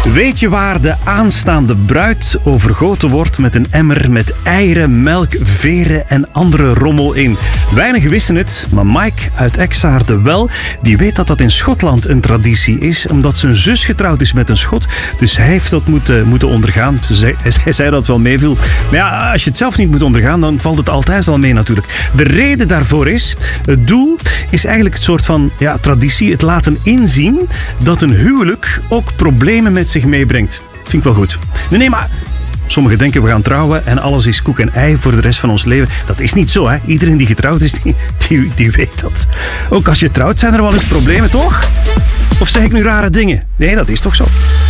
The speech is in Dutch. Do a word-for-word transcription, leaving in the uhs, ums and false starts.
Weet je waar de aanstaande bruid overgoten wordt met een emmer met eieren, melk, veren en andere rommel in? Weinigen wisten het, maar Mike uit Exaarde wel. Die weet dat dat in Schotland een traditie is, omdat zijn zus getrouwd is met een Schot. Dus hij heeft dat moeten, moeten ondergaan. Dus hij, hij zei dat het wel meeviel. Maar ja, als je het zelf niet moet ondergaan, dan valt het altijd wel mee natuurlijk. De reden daarvoor is, het doel is eigenlijk het soort van ja, traditie, het laten inzien dat een huwelijk ook problemen met zich meebrengt. Vind ik wel goed. Nee, nee, maar sommigen denken we gaan trouwen en alles is koek en ei voor de rest van ons leven. Dat is niet zo, hè. Iedereen die getrouwd is, die, die, die weet dat. Ook als je trouwt zijn er wel eens problemen, toch? Of zeg ik nu rare dingen? Nee, dat is toch zo.